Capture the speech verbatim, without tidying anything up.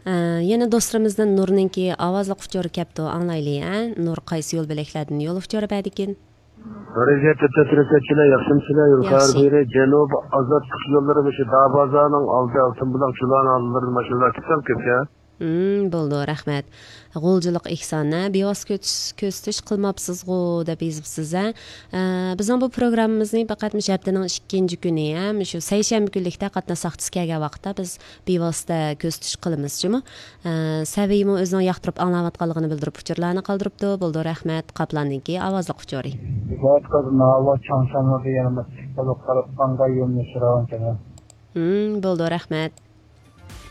Yana do'stlarimizdan Nurninki ovozli uçur kapti anglayli, ha? Nur qaysi yo'l bilaklardan yo'l uçur badikin? Harekatli tetirekçiler yakşımsılar yukarı Yaxshi. biri Cenub azat yolları başı dağ bazanın aldı altın bulan çulan aldılar maşallah tutan köp ya. Hmm, bo'ldi, rahmat. G'o'ljilik ehsonni bevos ko'stish qilmabsiz-g'u deb yozibsiz-a. Bizning bu programmamizni faqat haftaning ikkinchi kuni ham shu seshanba kunlikda qatnashsaqchis kelgan vaqtda biz bevosita ko'stish qilamiz-chimi. Saviymi o'zining yoqtirib anglayotganligini bildirib uchurlarni qoldiribdi. Bo'ldi, rahmat. Qaplanniki ovozli uchuri. Zat qazna Allah çansamı diyelim. Balık kalıp kanga yolunu şıravan kenar. Hmm, bo'ldi, rahmat.